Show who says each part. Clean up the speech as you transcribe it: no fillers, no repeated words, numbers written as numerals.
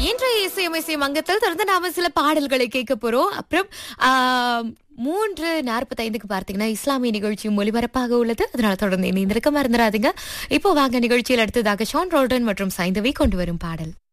Speaker 1: இன்றைய இசையமைசை மங்கத்தில் தொடர்ந்து நாம சில பாடல்களை கேட்க போறோம். அப்புறம் 3:45 பார்த்தீங்கன்னா இஸ்லாமிய நிகழ்ச்சியும் ஒலிபரப்பாக உள்ளது. அதனால தொடர்ந்து இணைந்திருக்க மறந்துடாதீங்க. இப்போ வாங்க நிகழ்ச்சியில் அடுத்ததாக ஷான் ரோல்டன் மற்றும் சைந்தவி கொண்டு வரும் பாடல்.